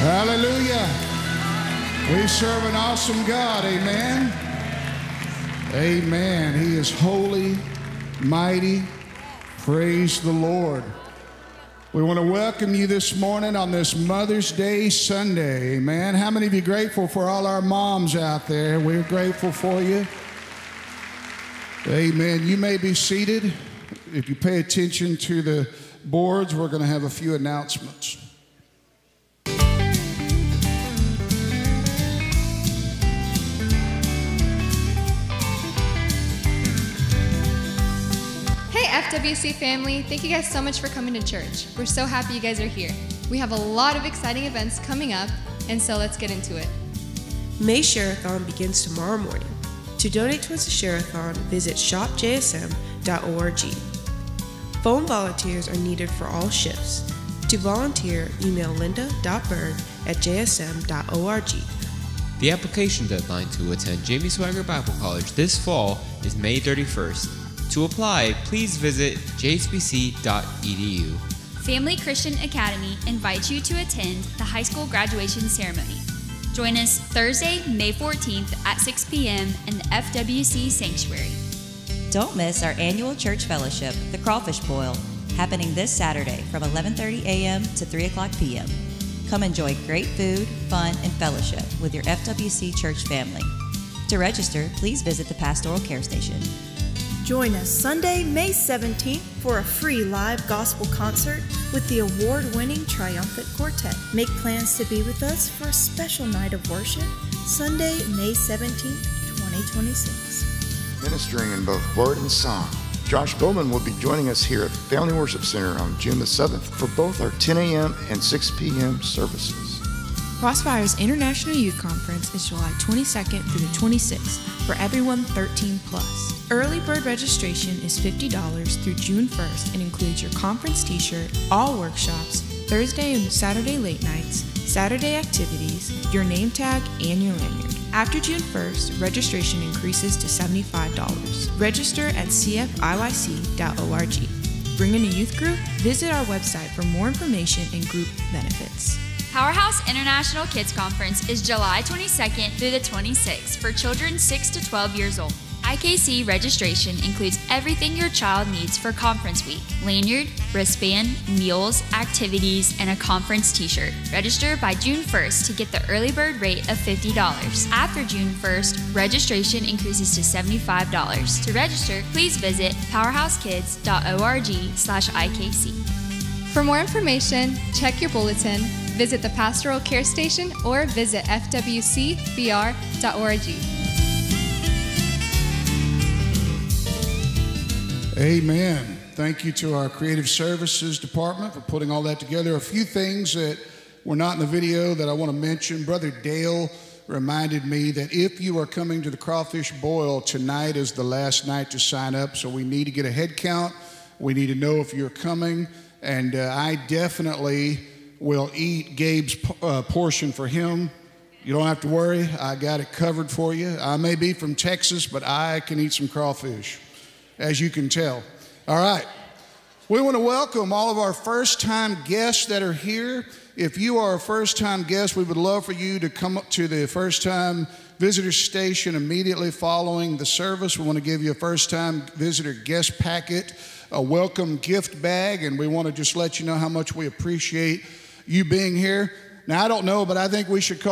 Hallelujah. We serve an awesome God. Amen. Amen. He is holy, mighty. Praise the Lord. We want to welcome you this morning on this Mother's Day Sunday. Amen. How many of you are grateful for all our moms out there? We're grateful for you. Amen. You may be seated. If you pay attention to the boards, we're going to have a few announcements. FWC family, thank you guys so much for coming to church. We're so happy you guys are here. We have a lot of exciting events coming up, and so let's get into it. May Share-a-thon begins tomorrow morning. To donate towards the Share-a-thon, visit shopjsm.org. Phone volunteers are needed for all shifts. To volunteer, email linda.bird@jsm.org. The application deadline to attend Jamie Swagger Bible College this fall is May 31st. To apply, please visit jhbc.edu. Family Christian Academy invites you to attend the high school graduation ceremony. Join us Thursday, May 14th at 6 p.m. in the FWC Sanctuary. Don't miss our annual church fellowship, the Crawfish Boil, happening this Saturday from 11:30 a.m. to 3 o'clock p.m. Come enjoy great food, fun, and fellowship with your FWC church family. To register, please visit the Pastoral Care Station. Join us Sunday, May 17th for a free live gospel concert with the award-winning Triumphant Quartet. Make plans to be with us for a special night of worship, Sunday, May 17th, 2026. Ministering in both word and song, Josh Bowman will be joining us here at the Family Worship Center on June the 7th for both our 10 a.m. and 6 p.m. services. Crossfire's International Youth Conference is July 22nd through the 26th for everyone 13 plus. Early bird registration is $50 through June 1st and includes your conference t-shirt, all workshops, Thursday and Saturday late nights, Saturday activities, your name tag, and your lanyard. After June 1st, registration increases to $75. Register at cfiyc.org. Bring in a youth group? Visit our website for more information and group benefits. Powerhouse International Kids Conference is July 22nd through the 26th for children 6 to 12 years old. IKC registration includes everything your child needs for conference week: lanyard, wristband, meals, activities, and a conference t-shirt. Register by June 1st to get the early bird rate of $50. After June 1st, registration increases to $75. To register, please visit powerhousekids.org/IKC. For more information, check your bulletin, visit the Pastoral Care Station, or visit fwcbr.org. Amen. Thank you to our Creative Services Department for putting all that together. A few things that were not in the video that I want to mention. Brother Dale reminded me that if you are coming to the Crawfish Boil, tonight is the last night to sign up, so we need to get a head count. We need to know if you're coming, and I definitely will eat Gabe's portion for him. You don't have to worry. I got it covered for you. I may be from Texas, but I can eat some crawfish, as you can tell. All right. We want to welcome all of our first-time guests that are here. If you are a first-time guest, we would love for you to come up to the first-time visitor station immediately following the service. We want to give you a first-time visitor guest packet, a welcome gift bag, and we want to just let you know how much we appreciate you being here. Now, I don't know, but I think we should call